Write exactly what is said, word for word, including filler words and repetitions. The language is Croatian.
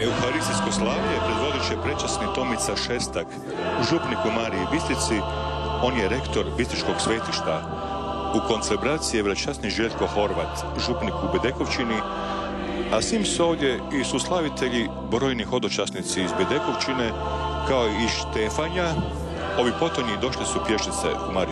Euharistijsko slavlje predvodit će prečasni Tomica Šestak, župnik u Mariji Bistrici. On je rektor Bistričkog svetišta. U koncelebraciji je velečasni Željko Horvat, župnik u Bedekovčini, a svim su ovdje i su slavitelji brojni hodočasnici iz Bedekovčine, kao i Štefanja. Ovi potonji došli su pješice u Mariju